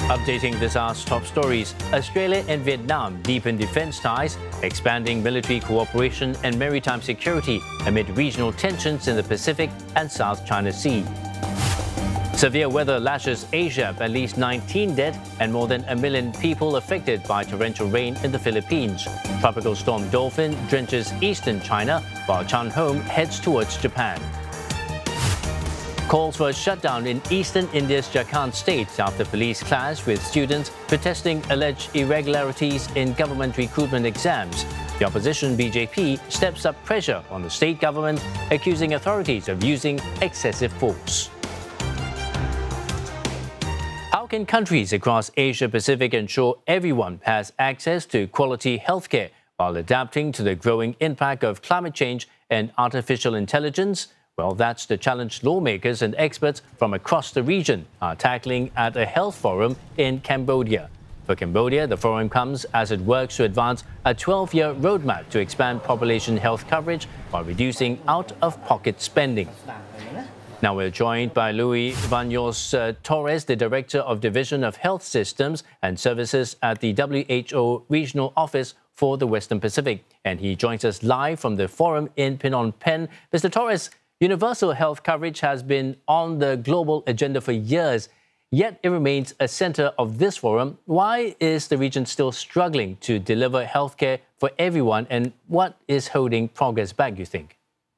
Updating this hour's top stories, Australia and Vietnam deepen defence ties, expanding military cooperation and maritime security amid regional tensions in the Pacific and South China Sea. Severe weather lashes Asia, at least 19 dead and more than 1 million people affected by torrential rain in the Philippines. Tropical storm Dolphin drenches eastern China, while Chanhong heads towards Japan. Calls for a shutdown in eastern India's Jharkhand state after police clash with students protesting alleged irregularities in government recruitment exams. The opposition BJP steps up pressure on the state government, accusing authorities of using excessive force. How can countries across Asia-Pacific ensure everyone has access to quality healthcare while adapting to the growing impact of climate change and artificial intelligence? Well, that's the challenge lawmakers and experts from across the region are tackling at a health forum in Cambodia. For Cambodia, the forum comes as it works to advance a 12-year roadmap to expand population health coverage while reducing out-of-pocket spending. Now we're joined by Luis Baños Torres, the Director of Division of Health Systems and Services at the WHO Regional Office for the Western Pacific. And he joins us live from the forum in Phnom Penh. Mr. Torres, universal health coverage has been on the global agenda for years, yet it remains a center of this forum. Why is the region still struggling to deliver healthcare for everyone, and what is holding progress back, you think?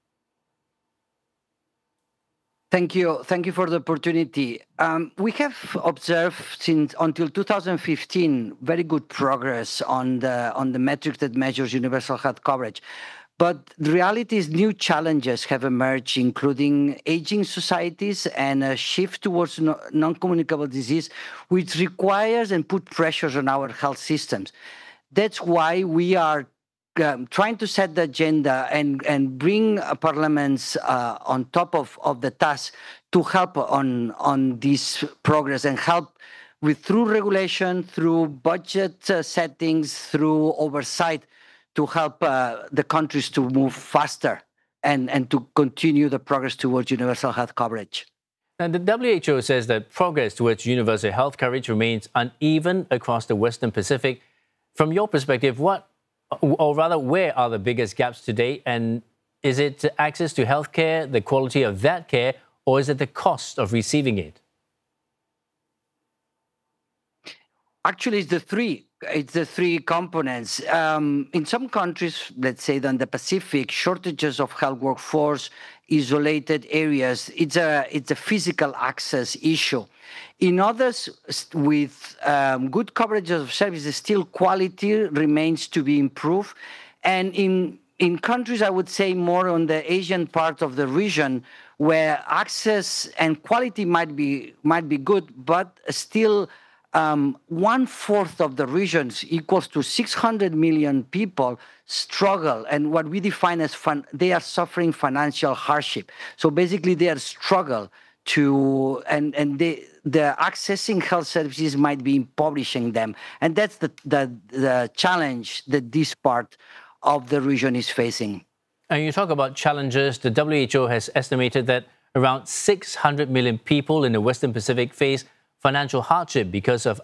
Thank you. Thank you for the opportunity. We have observed since until 2015 very good progress on the metric that measures universal health coverage. But the reality is new challenges have emerged, including aging societies and a shift towards non-communicable disease, which requires and put pressures on our health systems. That's why we are trying to set the agenda and bring parliaments on top of the task to help on this progress and help through regulation, through budget settings, through oversight, to help the countries to move faster and to continue the progress towards universal health coverage. And the WHO says that progress towards universal health coverage remains uneven across the Western Pacific. From your perspective, where are the biggest gaps today? And is it access to healthcare, the quality of that care, or is it the cost of receiving it? Actually, it's the three. It's the three components. In some countries, let's say in the Pacific, shortages of health workforce, isolated areas, it's a physical access issue. In others, with good coverage of services, still quality remains to be improved. And in countries, I would say more on the Asian part of the region, where access and quality might be good, but still 1/4 of the regions, equals to 600 million people, struggle. And what we define as they are suffering financial hardship. So basically, they are struggle to, and the accessing health services might be impoverishing them. And that's the challenge that this part of the region is facing. And you talk about challenges. The WHO has estimated that around 600 million people in the Western Pacific face financial hardship because of